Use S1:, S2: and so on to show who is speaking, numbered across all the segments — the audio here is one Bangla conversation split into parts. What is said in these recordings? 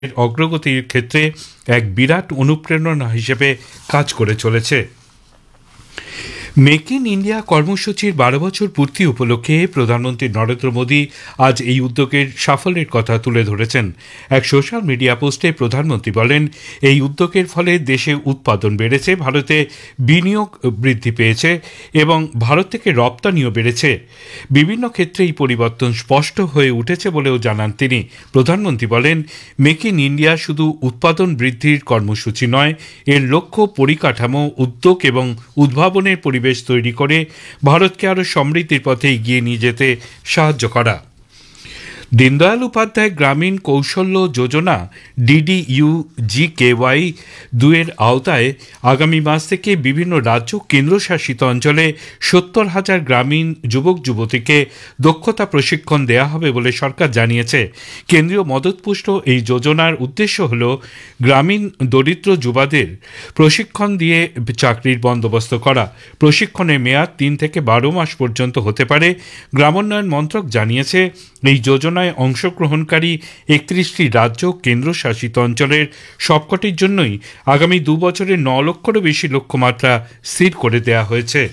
S1: অগ্রগতির ক্ষেত্রে এক বিরাট অনুপ্রেরণা হিসেবে কাজ করে চলেছে। মেক ইন ইন্ডিয়া কর্মসূচির 12 বছর পূর্তি উপলক্ষে প্রধানমন্ত্রী নরেন্দ্র মোদী আজ এই উদ্যোগের সাফল্যের কথা তুলে ধরেছেন। এক সোশ্যাল মিডিয়া পোস্টে প্রধানমন্ত্রী বলেন, এই উদ্যোগের ফলে দেশে উৎপাদন বেড়েছে, ভারতে বিনিয়োগ বৃদ্ধি পেয়েছে এবং ভারত থেকে রপ্তানিও বেড়েছে। বিভিন্ন ক্ষেত্রে এই পরিবর্তন স্পষ্ট হয়ে উঠেছে বলেও জানান তিনি। প্রধানমন্ত্রী বলেন, মেক ইন ইন্ডিয়া শুধু উৎপাদন বৃদ্ধির কর্মসূচি নয়, এর লক্ষ্য পরিকাঠামো, উদ্যোগ এবং উদ্ভাবনের পরিবেশ তৈরি করে ভারতকে আরও সমৃদ্ধির পথে এগিয়ে নিয়ে যেতে সাহায্য করা। দীনদয়াল উপাধ্যায় গ্রামীণ কৌশল্য যোজনা DDU-GKY 2 এর আওতায় আগামী মাস থেকে বিভিন্ন রাজ্য কেন্দ্রশাসিত অঞ্চলে 70,000 গ্রামীণ যুবক যুবতীকে দক্ষতা প্রশিক্ষণ দেওয়া হবে বলে সরকার জানিয়েছে। কেন্দ্রীয় মদতপুষ্ট এই যোজনার উদ্দেশ্য হল গ্রামীণ দরিদ্র যুবাদের প্রশিক্ষণ দিয়ে চাকরির বন্দোবস্ত করা। প্রশিক্ষণের মেয়াদ 3 থেকে 12 মাস পর্যন্ত হতে পারে। গ্রামোন্নয়ন মন্ত্রক জানিয়েছে, এই যোজনায় অংশগ্রহণকারী 31টি রাজ্য কেন্দ্রশাসিত অঞ্চলের সবকটির জন্যই আগামী 2 বছরে 9 লক্ষেরও বেশি লক্ষ্যমাত্রা স্থির করে দেওয়া হয়েছে।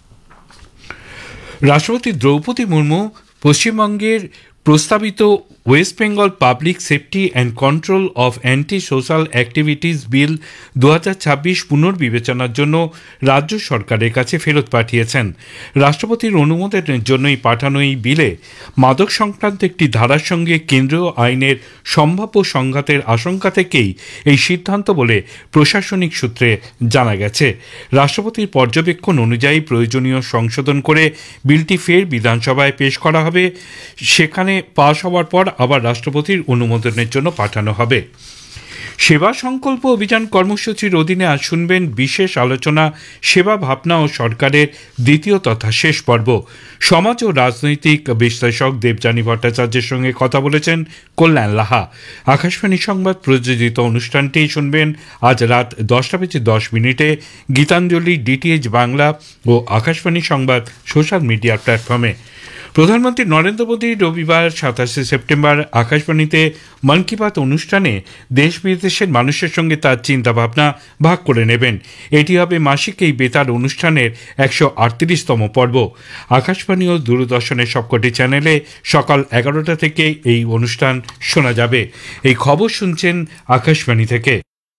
S1: রাষ্ট্রপতি দ্রৌপদী মুর্মু পশ্চিমবঙ্গের প্রস্তাবিত West Bengal public safety and control of anti social activities বিল 2026 পুনর্বিবেচনার জন্য রাজ্য সরকারের কাছে ফেরত পাঠিয়েছেন। রাষ্ট্রপতির অনুমোদনের জন্যই পাঠানো এই বিলে মাদক সংক্রান্ত একটি ধারার সঙ্গে কেন্দ্রীয় আইনের সম্ভাব্য সংঘাতের আশঙ্কা থেকেই এই সিদ্ধান্ত বলে প্রশাসনিক সূত্রে জানা গেছে। রাষ্ট্রপতির পর্যবেক্ষণ অনুযায়ী প্রয়োজনীয় সংশোধন করে বিলটি ফের বিধানসভায় পেশ করা হবে। সেখানে পাশ হওয়ার পর আবার রাষ্ট্রপতির অনুমোদনের জন্য পাঠানো হবে। সেবা সংকল্প অভিযান কর্মসূচির অধীনে আজ শুনবেন বিশেষ আলোচনা, সেবা ভাবনা ও সরকারের দ্বিতীয় তথা শেষ পর্ব। সমাজ ও রাজনৈতিক বিশ্লেষক দেবযানী ভট্টাচার্যের সঙ্গে কথা বলেছেন কল্যাণ লাহা। আকাশবাণী সংবাদ প্রযোজিত অনুষ্ঠানটি শুনবেন আজ রাত 10:10 গীতাঞ্জলি, DTH বাংলা ও আকাশবাণী সংবাদ সোশ্যাল মিডিয়া প্ল্যাটফর্মে। প্রধানমন্ত্রী নরেন্দ্র মোদী রবিবার 27 সেপ্টেম্বর আকাশবাণীতে মন কি বাত অনুষ্ঠানে দেশ বিদেশের মানুষের সঙ্গে তার চিন্তাভাবনা ভাগ করে নেবেন। এটি হবে মাসিক এই বেতার অনুষ্ঠানের 138তম পর্ব। আকাশবাণী ও দূরদর্শনের সবকটি চ্যানেলে সকাল 11টা থেকে এই অনুষ্ঠান শোনা যাবে। এই খবর শুনছেন আকাশবাণী থেকে।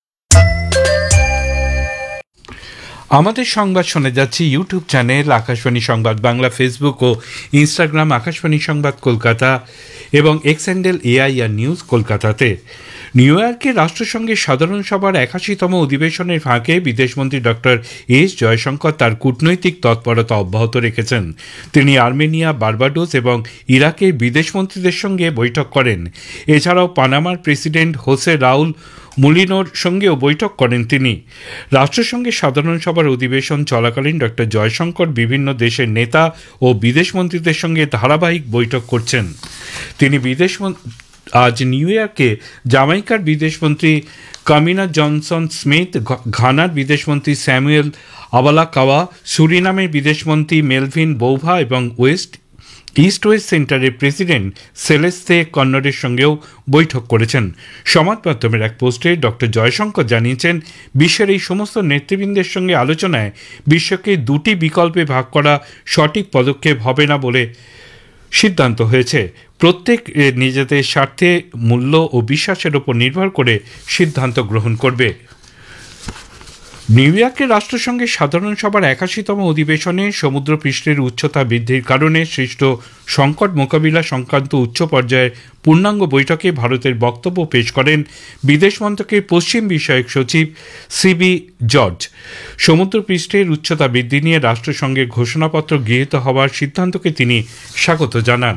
S1: আমাদের সংবাদ শোনা যাচ্ছে ইউটিউব চ্যানেল আকাশবাণী সংবাদ বাংলা, ফেসবুক ও ইনস্টাগ্রাম আকাশবাণী সংবাদ কলকাতা এবং এক্স হ্যান্ডেল AIR নিউজ কলকাতাতে। নিউ ইয়র্কে রাষ্ট্রসংঘের সাধারণ সভার 81তম অধিবেশনের ফাঁকে বিদেশমন্ত্রী ডক্টর S জয়শঙ্কর তার কূটনৈতিক তৎপরতা অব্যাহত রেখেছেন। তিনি আর্মেনিয়া, বার্বাডোস এবং ইরাকের বিদেশমন্ত্রীদের সঙ্গে বৈঠক করেন। এছাড়াও পানামার প্রেসিডেন্ট হোসে রাউল মুলিনোর সঙ্গেও বৈঠক করেন তিনি। রাষ্ট্রসংঘের সাধারণ সভার অধিবেশন চলাকালীন ডক্টর জয়শঙ্কর বিভিন্ন দেশের নেতা ও বিদেশমন্ত্রীদের সঙ্গে ধারাবাহিক বৈঠক করছেন। তিনি আজ নিউ ইয়র্কে জামাইকার বিদেশমন্ত্রী কামিনা জনসন স্মিথ, ঘানার বিদেশমন্ত্রী স্যামুয়েল আবালাকাওয়া, সুরিনামের বিদেশমন্ত্রী মেলভিন বৌভা এবং ইস্ট ওয়েস্ট সেন্টারের প্রেসিডেন্ট সেলেস্তে কন্নরের সঙ্গেও বৈঠক করেছেন। সংবাদ মাধ্যমের এক পোস্টে ডক্টর জয়শঙ্কর জানিয়েছেন, বিশ্বের এই সমস্ত নেতৃবৃন্দের সঙ্গে আলোচনায় বিশ্বকে 2টি বিকল্পে ভাগ করা সঠিক পদক্ষেপ হবে না বলে সিদ্ধান্ত হয়েছে। প্রত্যেক নিজেদের স্বার্থে, মূল্য ও বিশ্বাসের উপর নির্ভর করে সিদ্ধান্ত গ্রহণ করবে। নিউ ইয়র্কের রাষ্ট্রসংঘের সাধারণ সভার 81তম অধিবেশনে সমুদ্রপৃষ্ঠের উচ্চতা বৃদ্ধির কারণে সৃষ্ট সংকট মোকাবিলা সংক্রান্ত উচ্চ পর্যায়ের পূর্ণাঙ্গ বৈঠকে ভারতের বক্তব্য পেশ করেন বিদেশ মন্ত্রকের পশ্চিম বিষয়ক সচিব CB জর্জ। সমুদ্রপৃষ্ঠের উচ্চতা বৃদ্ধি নিয়ে রাষ্ট্রসংঘের ঘোষণাপত্র গৃহীত হওয়ার সিদ্ধান্তকে তিনি স্বাগত জানান।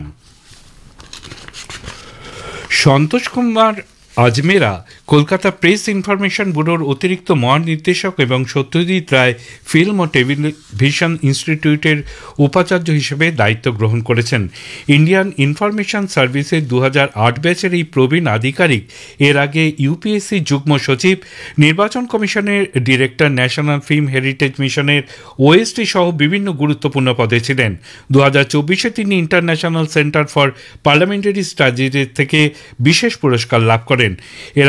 S1: সন্তোষ কুমার আজমেরা কলকাতা প্রেস ইনফরমেশন ব্যুরোর অতিরিক্ত মহানির্দেশক এবং সত্যজিৎ রায় ফিল্ম ও টেলিভিশন ইনস্টিটিউটের উপাচার্য হিসেবে দায়িত্ব গ্রহণ করেছেন। ইন্ডিয়ান ইনফরমেশন সার্ভিসের 2008 ব্যাচের এই প্রবীণ আধিকারিক এর আগে UPSC যুগ্ম সচিব, নির্বাচন কমিশনের ডিরেক্টর, ন্যাশনাল ফিল্ম হেরিটেজ মিশনের OST সহ বিভিন্ন গুরুত্বপূর্ণ পদে ছিলেন। 2024-এ তিনি ইন্টারন্যাশনাল সেন্টার ফর পার্লামেন্টারি স্টাডিজের থেকে বিশেষ পুরস্কার লাভ করেন। করেন। এর